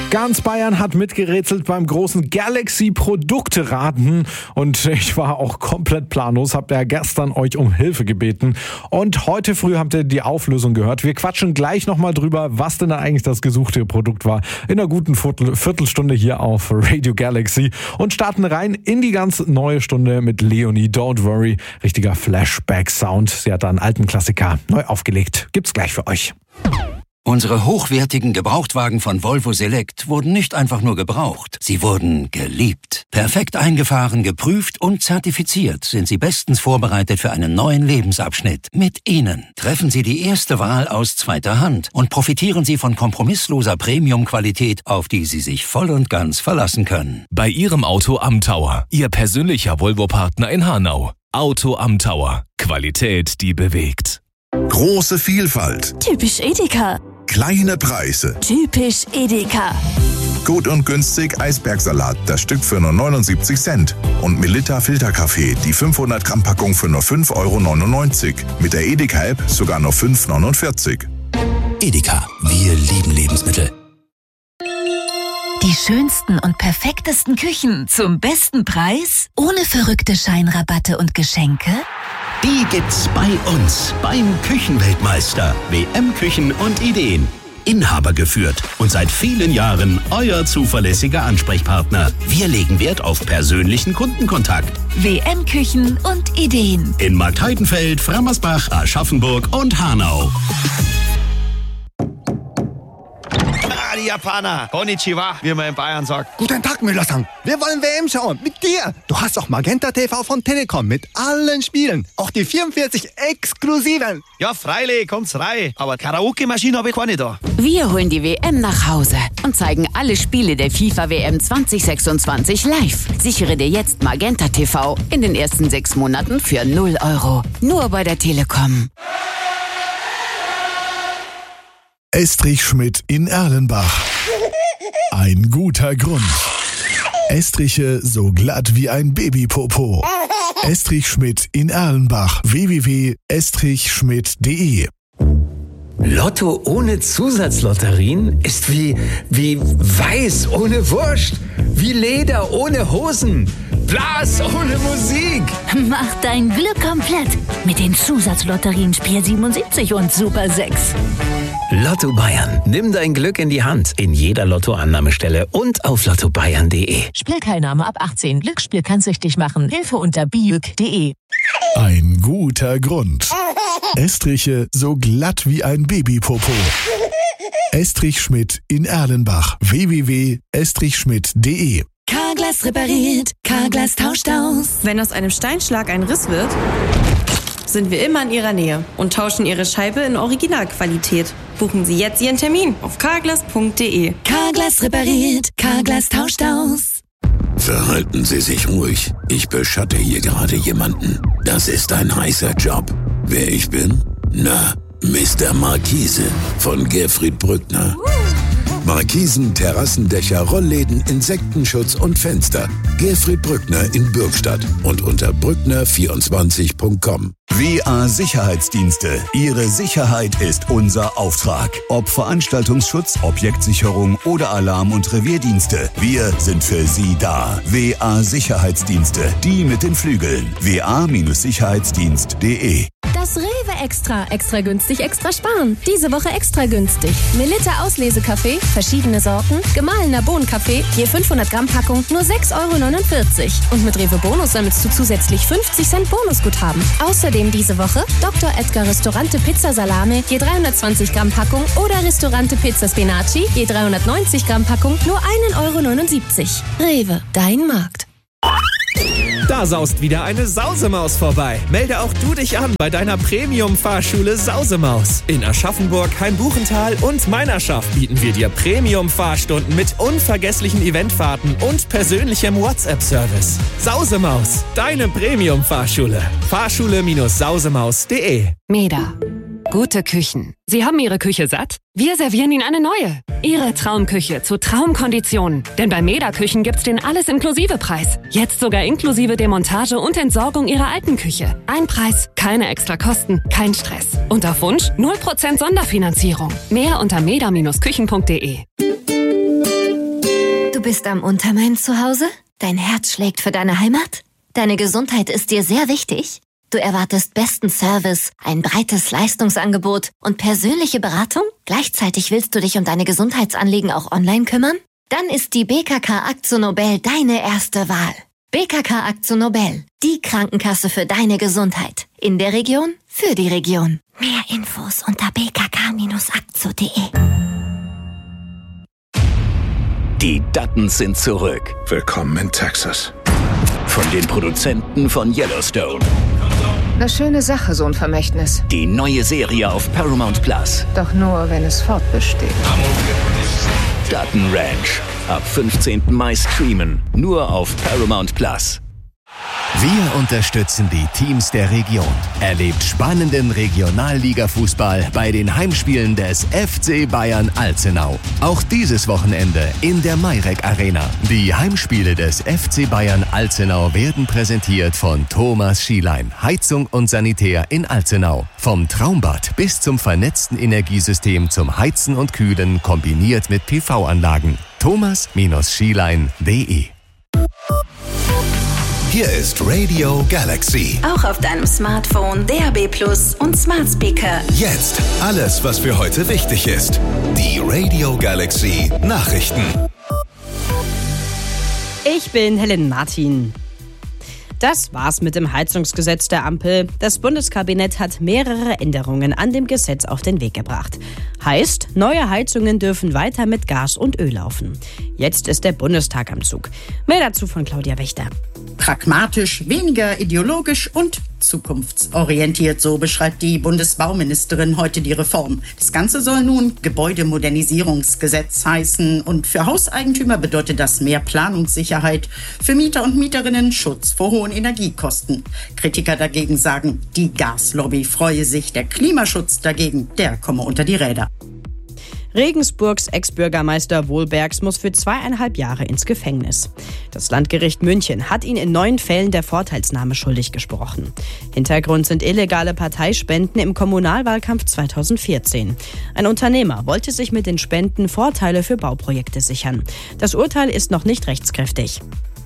Ganz Bayern hat mitgerätselt beim großen Galaxy-Produkteraten und ich war auch komplett planlos, hab ja gestern euch um Hilfe gebeten und heute früh habt ihr die Auflösung gehört. Wir quatschen gleich nochmal drüber, was denn da eigentlich das gesuchte Produkt war, in einer guten Viertelstunde hier auf Radio Galaxy und starten rein in die ganz neue Stunde mit Leonie, Don't Worry, richtiger Flashback-Sound. Sie hat da einen alten Klassiker neu aufgelegt. Gibt's gleich für euch. Unsere hochwertigen Gebrauchtwagen von Volvo Select wurden nicht einfach nur gebraucht, sie wurden geliebt. Perfekt eingefahren, geprüft und zertifiziert sind sie bestens vorbereitet für einen neuen Lebensabschnitt. Mit ihnen treffen Sie die erste Wahl aus zweiter Hand und profitieren Sie von kompromissloser Premium-Qualität, auf die Sie sich voll und ganz verlassen können. Bei Ihrem Auto am Tower, Ihr persönlicher Volvo-Partner in Hanau. Auto am Tower. Qualität, die bewegt. Große Vielfalt. Typisch Edeka. Kleine Preise. Typisch Edeka. Gut und günstig Eisbergsalat, das Stück für nur 79 Cent. Und Melitta Filterkaffee, die 500 Gramm Packung für nur 5,99 €. Mit der Edeka-App sogar nur 5,49 €. Edeka, wir lieben Lebensmittel. Die schönsten und perfektesten Küchen zum besten Preis? Ohne verrückte Scheinrabatte und Geschenke? Die gibt's bei uns, beim Küchenweltmeister. WM Küchen und Ideen. Inhaber geführt und seit vielen Jahren euer zuverlässiger Ansprechpartner. Wir legen Wert auf persönlichen Kundenkontakt. WM Küchen und Ideen. In Marktheidenfeld, Frammersbach, Aschaffenburg und Hanau. Die Japaner. Konnichiwa, wie man in Bayern sagt. Guten Tag, Müller-san. Wir wollen WM schauen. Mit dir. Du hast doch Magenta TV von Telekom mit allen Spielen. Auch die 44 exklusiven. Ja, freilich, kommt's rein. Aber Karaoke-Maschine habe ich keine da. Wir holen die WM nach Hause und zeigen alle Spiele der FIFA-WM 2026 live. Sichere dir jetzt Magenta TV in den ersten 6 Monaten für 0 €. Nur bei der Telekom. Estrich Schmidt in Erlenbach. Ein guter Grund. Estriche so glatt wie ein Babypopo. Estrich Schmidt in Erlenbach. www.estrichschmidt.de. Lotto ohne Zusatzlotterien ist wie Weiß ohne Wurst, wie Leder ohne Hosen, Blas ohne Musik. Mach dein Glück komplett mit den Zusatzlotterien Spiel 77 und Super 6. Lotto Bayern. Nimm dein Glück in die Hand. In jeder Lottoannahmestelle und auf lottobayern.de. Spielteilnahme ab 18. Glücksspiel kann süchtig machen. Hilfe unter biüg.de. Ein guter Grund. Estriche so glatt wie ein Babypopo. Estrich Schmidt in Erlenbach. www.estrichschmidt.de. Carglass repariert, Carglass tauscht aus. Wenn aus einem Steinschlag ein Riss wird, sind wir immer in Ihrer Nähe und tauschen Ihre Scheibe in Originalqualität. Buchen Sie jetzt Ihren Termin auf carglass.de. Carglass repariert, Carglass tauscht aus. Verhalten Sie sich ruhig. Ich beschatte hier gerade jemanden. Das ist ein heißer Job. Wer ich bin? Na, Mr. Markise von Gerfried Brückner. Markisen, Terrassendächer, Rollläden, Insektenschutz und Fenster. Gerfried Brückner in Bürgstadt und unter brückner24.com. WA Sicherheitsdienste. Ihre Sicherheit ist unser Auftrag. Ob Veranstaltungsschutz, Objektsicherung oder Alarm- und Revierdienste. Wir sind für Sie da. WA Sicherheitsdienste. Die mit den Flügeln. wa-sicherheitsdienst.de. Das Rewe Extra. Extra günstig, extra sparen. Diese Woche extra günstig. Melitta Auslesekaffee, verschiedene Sorten, gemahlener Bohnenkaffee, je 500 Gramm Packung, nur 6,49 €. Und mit Rewe Bonus sammelst du zusätzlich 50 Cent Bonusguthaben. Außerdem diese Woche Dr. Edgar Ristorante Pizza Salame, je 320 Gramm Packung oder Ristorante Pizza Spinaci, je 390 Gramm Packung, nur 1,79 €. Rewe, dein Markt. Da saust wieder eine Sausemaus vorbei. Melde auch du dich an bei deiner Premium-Fahrschule Sausemaus. In Aschaffenburg, Heimbuchental und Meinerschaft bieten wir dir Premium-Fahrstunden mit unvergesslichen Eventfahrten und persönlichem WhatsApp-Service. Sausemaus, deine Premium-Fahrschule. Fahrschule-sausemaus.de. Meda. Gute Küchen. Sie haben Ihre Küche satt? Wir servieren Ihnen eine neue. Ihre Traumküche zu Traumkonditionen. Denn bei Meda Küchen gibt's den Alles-Inklusive-Preis. Jetzt sogar inklusive Demontage und Entsorgung Ihrer alten Küche. Ein Preis, keine extra Kosten, kein Stress. Und auf Wunsch 0% Sonderfinanzierung. Mehr unter meda-küchen.de. bist am Untermain zu Hause? Dein Herz schlägt für deine Heimat? Deine Gesundheit ist dir sehr wichtig? Du erwartest besten Service, ein breites Leistungsangebot und persönliche Beratung? Gleichzeitig willst du dich um deine Gesundheitsanliegen auch online kümmern? Dann ist die BKK AkzoNobel deine erste Wahl. BKK AkzoNobel, die Krankenkasse für deine Gesundheit. In der Region, für die Region. Mehr Infos unter bkk-akzo.de. Die Duttons sind zurück. Willkommen in Texas. Von den Produzenten von Yellowstone. Eine schöne Sache, so ein Vermächtnis. Die neue Serie auf Paramount Plus. Doch nur, wenn es fortbesteht. Dutton Ranch. Ab 15. Mai streamen. Nur auf Paramount Plus. Wir unterstützen die Teams der Region. Erlebt spannenden Regionalliga-Fußball bei den Heimspielen des FC Bayern Alzenau. Auch dieses Wochenende in der Mayrek Arena. Die Heimspiele des FC Bayern Alzenau werden präsentiert von Thomas Schielein, Heizung und Sanitär in Alzenau. Vom Traumbad bis zum vernetzten Energiesystem zum Heizen und Kühlen kombiniert mit PV-Anlagen. thomas-schielein.de. Hier ist Radio Galaxy. Auch auf deinem Smartphone, DAB+ und Smart Speaker. Jetzt alles, was für heute wichtig ist. Die Radio Galaxy Nachrichten. Ich bin Helen Martin. Das war's mit dem Heizungsgesetz der Ampel. Das Bundeskabinett hat mehrere Änderungen an dem Gesetz auf den Weg gebracht. Heißt, neue Heizungen dürfen weiter mit Gas und Öl laufen. Jetzt ist der Bundestag am Zug. Mehr dazu von Claudia Wächter. Pragmatisch, weniger ideologisch und zukunftsorientiert, so beschreibt die Bundesbauministerin heute die Reform. Das Ganze soll nun Gebäudemodernisierungsgesetz heißen und für Hauseigentümer bedeutet das mehr Planungssicherheit, für Mieter und Mieterinnen Schutz vor hohen Energiekosten. Kritiker dagegen sagen, die Gaslobby freue sich, der Klimaschutz dagegen, der komme unter die Räder. Regensburgs Ex-Bürgermeister Wohlbergs muss für 2,5 Jahre ins Gefängnis. Das Landgericht München hat ihn in 9 Fällen der Vorteilsnahme schuldig gesprochen. Hintergrund sind illegale Parteispenden im Kommunalwahlkampf 2014. Ein Unternehmer wollte sich mit den Spenden Vorteile für Bauprojekte sichern. Das Urteil ist noch nicht rechtskräftig.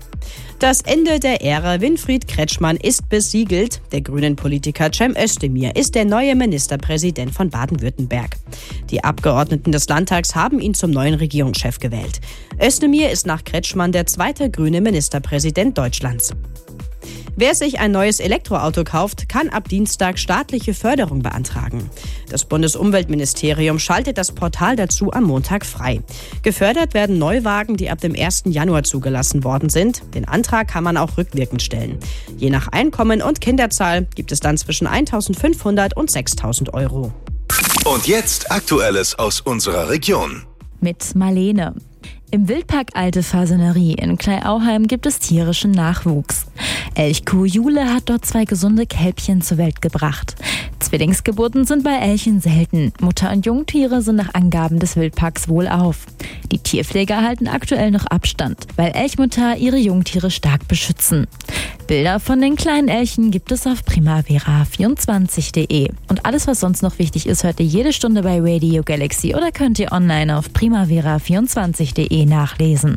Das Ende der Ära Winfried Kretschmann ist besiegelt. Der grünen Politiker Cem Özdemir ist der neue Ministerpräsident von Baden-Württemberg. Die Abgeordneten des Landtags haben ihn zum neuen Regierungschef gewählt. Özdemir ist nach Kretschmann der zweite grüne Ministerpräsident Deutschlands. Wer sich ein neues Elektroauto kauft, kann ab Dienstag staatliche Förderung beantragen. Das Bundesumweltministerium schaltet das Portal dazu am Montag frei. Gefördert werden Neuwagen, die ab dem 1. Januar zugelassen worden sind. Den Antrag kann man auch rückwirkend stellen. Je nach Einkommen und Kinderzahl gibt es dann zwischen 1.500 und 6.000 Euro. Und jetzt Aktuelles aus unserer Region. Mit Marlene. Im Wildpark Alte Fasanerie in Kleinauheim gibt es tierischen Nachwuchs. Elchkuh Jule hat dort 2 gesunde Kälbchen zur Welt gebracht. Zwillingsgeburten sind bei Elchen selten. Mutter- und Jungtiere sind nach Angaben des Wildparks wohlauf. Die Tierpfleger halten aktuell noch Abstand, weil Elchmutter ihre Jungtiere stark beschützen. Bilder von den kleinen Elchen gibt es auf primavera24.de. Und alles, was sonst noch wichtig ist, hört ihr jede Stunde bei Radio Galaxy oder könnt ihr online auf primavera24.de nachlesen.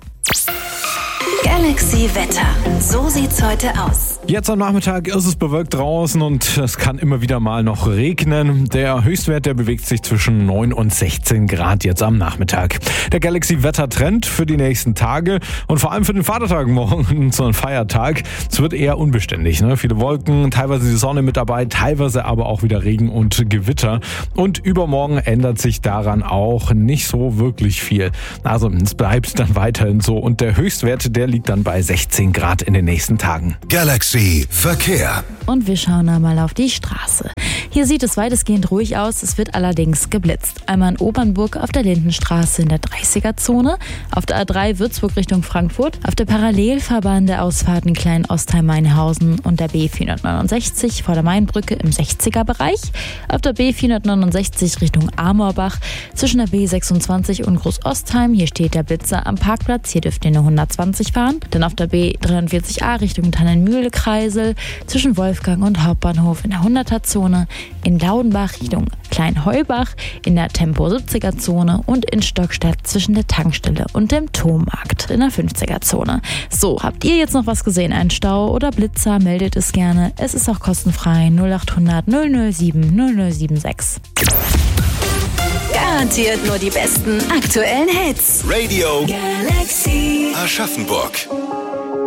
Galaxy Wetter. So sieht's heute aus. Jetzt am Nachmittag ist es bewölkt draußen und es kann immer wieder mal noch regnen. Der Höchstwert, der bewegt sich zwischen 9 und 16 Grad jetzt am Nachmittag. Der Galaxy-Wetter-Trend für die nächsten Tage und vor allem für den Vatertag morgen, so ein Feiertag. Es wird eher unbeständig, ne? Viele Wolken, teilweise die Sonne mit dabei, teilweise aber auch wieder Regen und Gewitter. Und übermorgen ändert sich daran auch nicht so wirklich viel. Also es bleibt dann weiterhin so und der Höchstwert, der liegt dann bei 16 Grad in den nächsten Tagen. Galaxy Verkehr. Und wir schauen einmal auf die Straße. Hier sieht es weitestgehend ruhig aus, es wird allerdings geblitzt. Einmal in Obernburg auf der Lindenstraße in der 30er-Zone, auf der A3 Würzburg Richtung Frankfurt, auf der Parallelfahrbahn der Ausfahrten Klein-Ostheim-Mainhausen und der B469 vor der Mainbrücke im 60er-Bereich, auf der B469 Richtung Amorbach zwischen der B26 und Großostheim. Hier steht der Blitzer am Parkplatz, hier dürft ihr nur 120 fahren. fahren, dann auf der B340a Richtung Tannenmühle-Kreisel zwischen Wolfgang und Hauptbahnhof in der 100er-Zone, in Laudenbach Richtung Kleinheubach in der Tempo-70er-Zone und in Stockstadt zwischen der Tankstelle und dem Tommarkt in der 50er-Zone. So, habt ihr jetzt noch was gesehen? Ein Stau oder Blitzer? Meldet es gerne. Es ist auch kostenfrei. 0800 007 0076. Garantiert nur die besten aktuellen Hits. Radio Galaxy. Aschaffenburg.